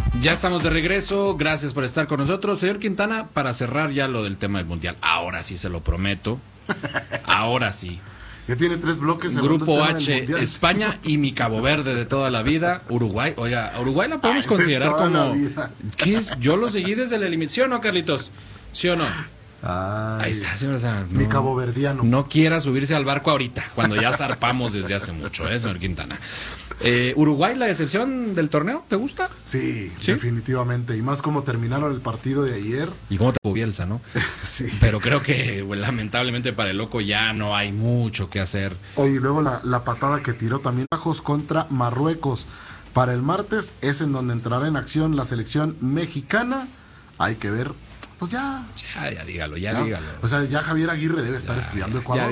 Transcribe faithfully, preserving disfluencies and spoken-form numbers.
Ya estamos de regreso, gracias por estar con nosotros. Señor Quintana, para cerrar ya lo del tema del Mundial, ahora sí se lo prometo, ahora sí. Ya tiene tres bloques. Grupo H, España y mi Cabo Verde de toda la vida, Uruguay. Oiga, a Uruguay la podemos Ay, considerar como... ¿Qué es? Yo lo seguí desde la eliminación, ¿no, Carlitos? ¿Sí o no? Ay, ahí está, señor. O sea, mi no, Cabo Verdiano. No quiera subirse al barco ahorita, cuando ya zarpamos desde hace mucho, ¿eh, señor Quintana? Eh, ¿Uruguay la decepción del torneo? ¿Te gusta? Sí, sí, definitivamente. Y más como terminaron el partido de ayer. Y cómo te Bielsa, ¿no? Sí. Pero creo que bueno, lamentablemente para el loco ya no hay mucho que hacer. Oye, y luego la, la patada que tiró también Bajos contra Marruecos. Para el martes es en donde entrará en acción la selección mexicana. Hay que ver, pues ya. Ya, ya dígalo, ya, ya dígalo. O sea, ya Javier Aguirre debe estar ya, estudiando Ecuador.